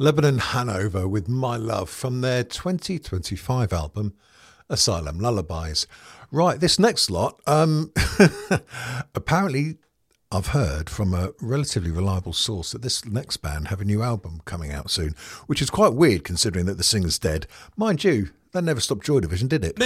Lebanon Hanover with My Love from their 2025 album Asylum Lullabies. Right, this next lot, apparently I've heard from a relatively reliable source that this next band have a new album coming out soon, which is quite weird considering that the singer's dead. Mind you, that never stopped Joy Division, did it?